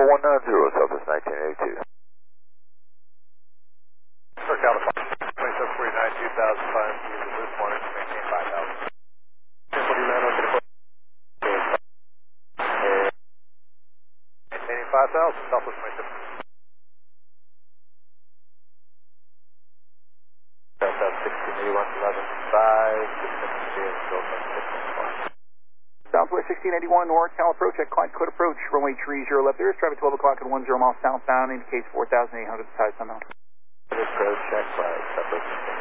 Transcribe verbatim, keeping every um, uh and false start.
Lima one nine zero, Southwest nineteen eighty-two. Sir, California, twenty-seven forty-nine, two thousand five, users this morning, maintain five thousand. Maintaining five thousand, Southwest twenty-seven. Delta sixteen eighty-one, eleven five, Southwest sixteen eighty-one, NorCal approach at Clyde Court approach, runway three zero left there, traffic twelve o'clock at one zero miles southbound, indicates four thousand eight hundred size unknown. Approach check by Southwest